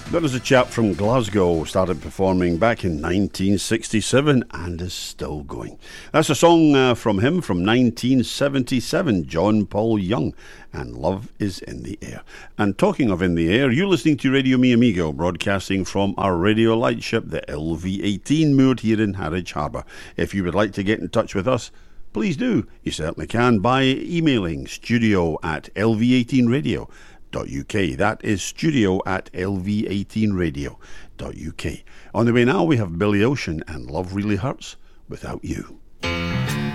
That was a chap from Glasgow, started performing back in 1967 and is still going. That's a song from him from 1977, John Paul Young, and Love is in the Air. And talking of in the air, you're listening to Radio Mi Amigo, broadcasting from our radio lightship, the LV-18, moored here in Harwich Harbour. If you would like to get in touch with us, please do. You certainly can by emailing studio@lv18radio.uk. That is studio@lv18radio.uk. On the way now, we have Billy Ocean and Love Really Hurts Without You.